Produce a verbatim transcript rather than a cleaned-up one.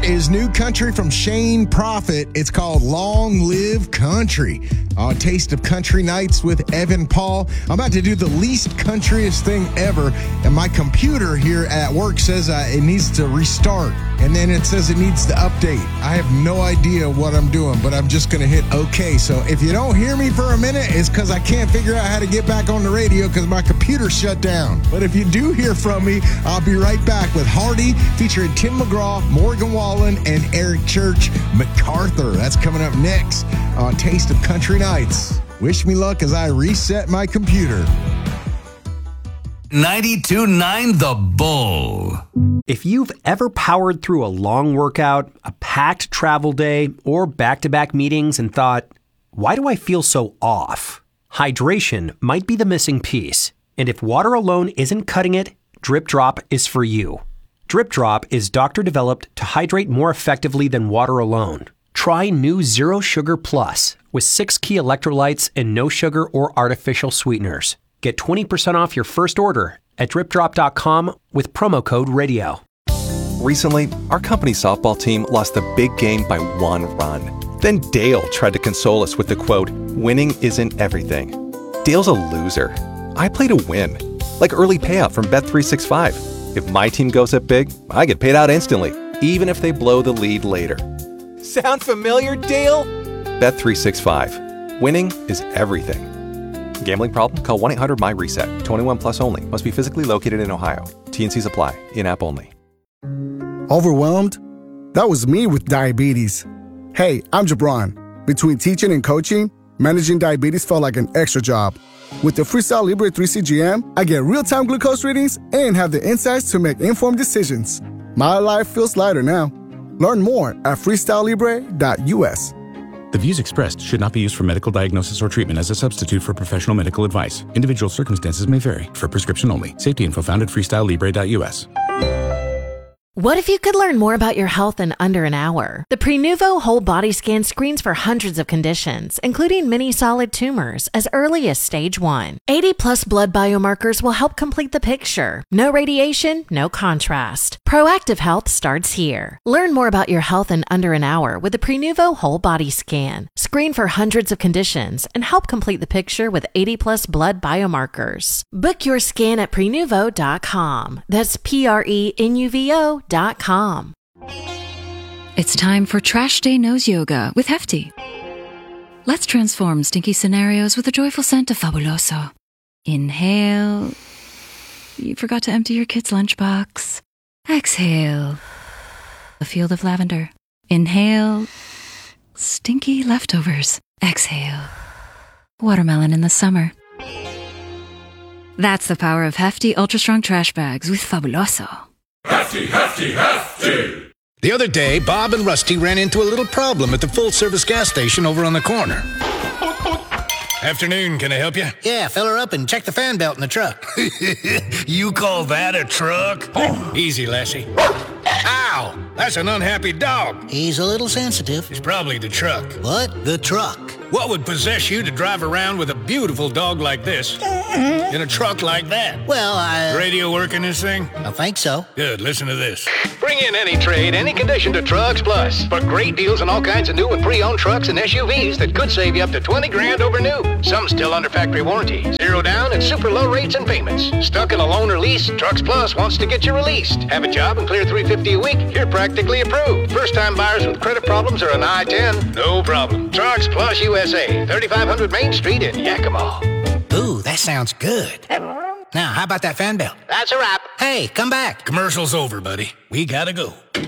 is new country from Shane Prophet. It's called Long Live Country. A taste of country nights with Evan Paul. I'm about to do the least countryest thing ever, and my computer here at work says uh, it needs to restart, and then it says it needs to update. I have no idea what I'm doing, but I'm just going to hit OK. So if you don't hear me for a minute, it's because I can't figure out how to get back on the radio because my computer shut down. But if you do hear from me, I'll be right back with Hardy featuring Tim McGraw, Morgan Wallen, and Eric Church MacArthur. That's coming up next on Taste of Country Nights. Wish me luck as I reset my computer. ninety-two point nine The Bull. If you've ever powered through a long workout, a packed travel day, or back-to-back meetings and thought, why do I feel so off? Hydration might be the missing piece. And if water alone isn't cutting it, Drip Drop is for you. Drip Drop is doctor-developed to hydrate more effectively than water alone. Try new Zero Sugar Plus with six key electrolytes and no sugar or artificial sweeteners. Get twenty percent off your first order at drip drop dot com with promo code radio. Recently, our company's softball team lost the big game by one run. Then Dale tried to console us with the quote, "Winning isn't everything." Dale's a loser. I play to win, like early payout from Bet three sixty-five. If my team goes up big, I get paid out instantly, even if they blow the lead later. Sound familiar, Dale? Bet three sixty-five. Winning is everything. Gambling problem? Call one eight hundred M Y reset. twenty-one plus only. Must be physically located in Ohio. T and Cs apply. In-app only. Overwhelmed? That was me with diabetes. Hey, I'm Jabron. Between teaching and coaching, managing diabetes felt like an extra job. With the Freestyle Libre three C G M, I get real-time glucose readings and have the insights to make informed decisions. My life feels lighter now. Learn more at freestyle libre dot U S. The views expressed should not be used for medical diagnosis or treatment as a substitute for professional medical advice. Individual circumstances may vary. For prescription only. Safety info found at freestyle libre dot U S. What if you could learn more about your health in under an hour? The Prenuvo Whole Body Scan screens for hundreds of conditions, including many solid tumors, as early as stage one. eighty plus blood biomarkers will help complete the picture. No radiation, no contrast. Proactive health starts here. Learn more about your health in under an hour with the Prenuvo Whole Body Scan. Screen for hundreds of conditions and help complete the picture with eighty plus blood biomarkers. Book your scan at prenuvo dot com. That's P R E N U V O dot com. It's time for Trash Day Nose Yoga with Hefty. Let's transform stinky scenarios with a joyful scent of Fabuloso. Inhale. You forgot to empty your kid's lunchbox. Exhale. A field of lavender. Inhale. Stinky leftovers. Exhale. Watermelon in the summer. That's the power of Hefty Ultra Strong Trash Bags with Fabuloso. Hefty, hefty, hefty! The other day, Bob and Rusty ran into a little problem at the full-service gas station over on the corner. Afternoon, can I help you? Yeah, fill her up and check the fan belt in the truck. You call that a truck? Easy, Lassie. Ow! That's an unhappy dog. He's a little sensitive. It's probably the truck. What? The truck? What would possess you to drive around with a beautiful dog like this in a truck like that? Well, I... Radio working this thing? I think so. Good, listen to this. Bring in any trade, any condition to Trucks Plus for great deals on all kinds of new and pre-owned trucks and S U Vs that could save you up to twenty grand over new. Some still under factory warranty. Zero down and super low rates and payments. Stuck in a loan or lease? Trucks Plus wants to get you released. Have a job and clear three hundred fifty dollars a week? You're practically approved. First-time buyers with credit problems are an I ten. No problem. Trucks Plus U S A, thirty-five hundred Main Street in Yakima. Ooh, that sounds good. Now, how about that fan belt? That's a wrap. Hey, come back. Commercial's over, buddy. We gotta go.